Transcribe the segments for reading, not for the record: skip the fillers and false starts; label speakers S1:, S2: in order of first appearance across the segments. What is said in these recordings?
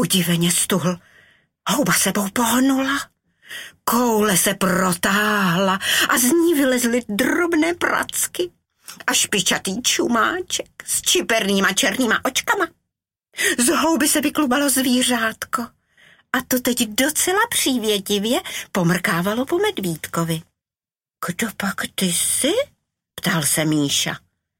S1: Udiveně stuhl. Houba sebou pohnula. Koule se protáhla a z ní vylezly drobné pracky a špičatý čumáček s čipernýma černýma očkama. Z houby se vyklubalo zvířátko a to teď docela přívětivě pomrkávalo po medvídkovi. Kdo pak ty jsi? Ptal se Míša.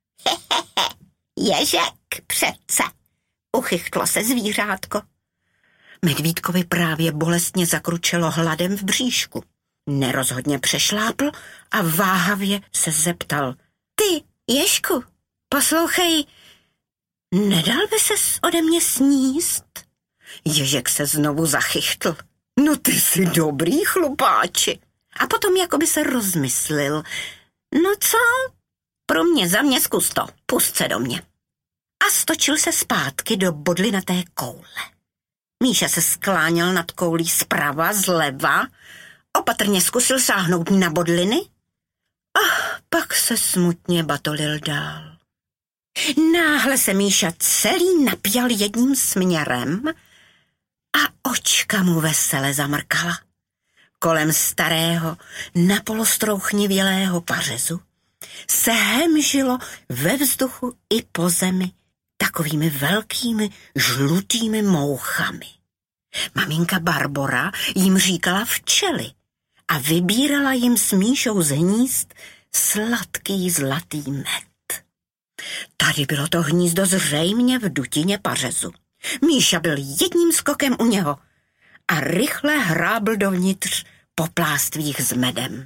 S1: Ježek přece, uchychtlo se zvířátko. Medvídkovi právě bolestně zakručelo hladem v bříšku. Nerozhodně přešlápl a váhavě se zeptal. Ty, Ježku, poslouchej, nedal by ses ode mě sníst? Ježek se znovu zachychtl. No ty jsi dobrý, chlupáči. A potom jakoby se rozmyslil. No co? Pro mě, za mě zkus to, pust se do mě. A stočil se zpátky do bodlinaté koule. Míša se skláněl nad koulí zprava, zleva, opatrně zkusil sáhnout na bodliny a pak se smutně batolil dál. Náhle se Míša celý napěl jedním směrem a očka mu vesele zamrkala. Kolem starého, napolostrouchnivělého pařezu se hemžilo ve vzduchu i po zemi takovými velkými žlutými mouchami. Maminka Barbora jim říkala včely a vybírala jim s Míšou z hnízd sladký zlatý med. Tady bylo to hnízdo zřejmě v dutině pařezu. Míša byl jedním skokem u něho a rychle hrábl dovnitř po plástvích s medem.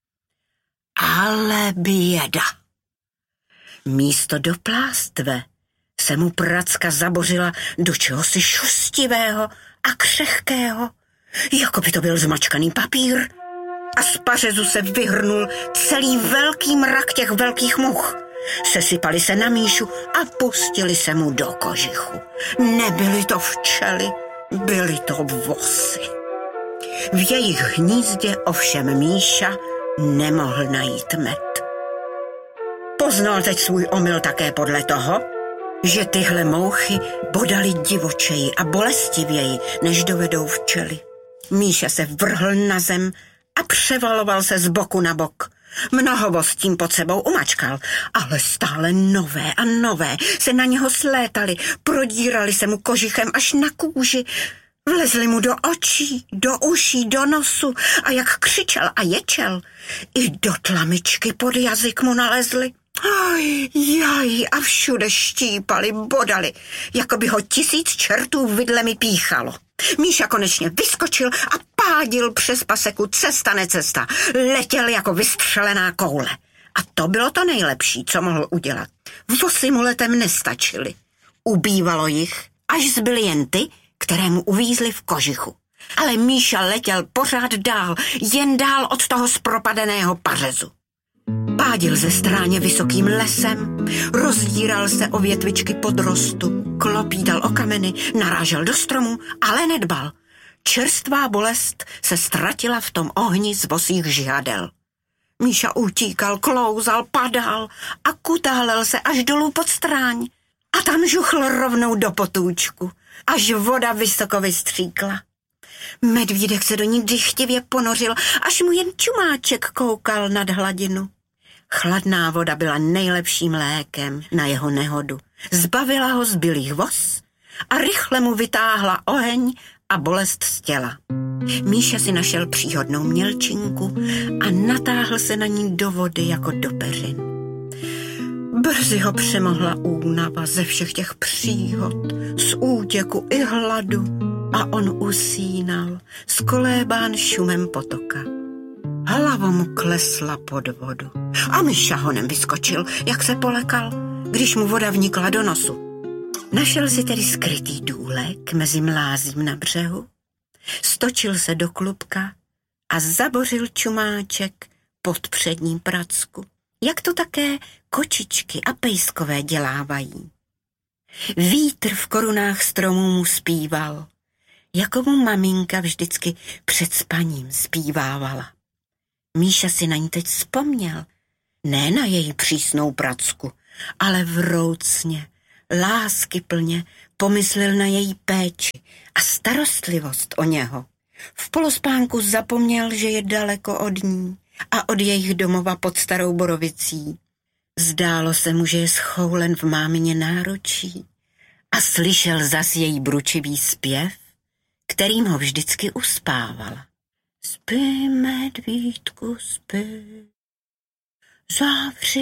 S1: Ale běda! Místo do plástve se mu pracka zabořila do čehosi šustivého a křehkého, jako by to byl zmačkaný papír. A z pařezu se vyhrnul celý velký mrak těch velkých much. Sesypali se na Míšu a pustili se mu do kožichu. Nebyly to včely, byly to vosy. V jejich hnízdě ovšem Míša nemohl najít med. Poznal teď svůj omyl také podle toho, že tyhle mouchy bodaly divočeji a bolestivěji, než dovedou včely. Míša se vrhl na zem a převaloval se z boku na bok. Mnoho s tím pod sebou umačkal, ale stále nové a nové se na něho slétali, prodírali se mu kožichem až na kůži, vlezli mu do očí, do uší, do nosu a jak křičel a ječel, i do tlamičky pod jazyk mu nalezli. Jaj, a všude štípali, bodali, jako by ho 1000 čertů vidlemi píchalo. Míša konečně vyskočil a pádil přes paseku cesta necesta. Letěl jako vystřelená koule. A to bylo to nejlepší, co mohl udělat. Vosy mu letem nestačily. Ubývalo jich, až zbyly jen ty, které mu uvízly v kožichu. Ale Míša letěl pořád dál, jen dál od toho zpropadeného pařezu. Pádil ze stráně vysokým lesem, rozdíral se o větvičky podrostu, klopídal o kameny, narážel do stromu, ale nedbal. Čerstvá bolest se ztratila v tom ohni z vosích žihadel. Míša utíkal, klouzal, padal a kutálel se až dolů pod stráň. A tam žuchl rovnou do potůčku, až voda vysoko vystříkla. Medvídek se do ní dychtivě ponořil, až mu jen čumáček koukal nad hladinu. Chladná voda byla nejlepším lékem na jeho nehodu. Zbavila ho zbylých vos a rychle mu vytáhla oheň a bolest z těla. Míša si našel příhodnou mělčinku a natáhl se na ní do vody jako do peřin. Brzy ho přemohla únava ze všech těch příhod, z útěku i hladu a on usínal, skolébán šumem potoka. Hlava mu klesla pod vodu a Míša honem vyskočil, jak se polekal, když mu voda vnikla do nosu. Našel si tedy skrytý důlek mezi mlázím na břehu, stočil se do klubka a zabořil čumáček pod přední pracku, jak to také kočičky a pejskové dělávají. Vítr v korunách stromů mu zpíval, jako mu maminka vždycky před spaním zpívávala. Míša si na ní teď vzpomněl, ne na její přísnou pracku, ale vroucně, láskyplně Pomyslel na její péči a starostlivost o něho. V polospánku zapomněl, že je daleko od ní a od jejich domova pod Starou Borovicí. Zdálo se mu, že je schoulen v mámině náručí a slyšel zas její bručivý zpěv, kterým ho vždycky uspávala. Spí, medvídku, spí, zavři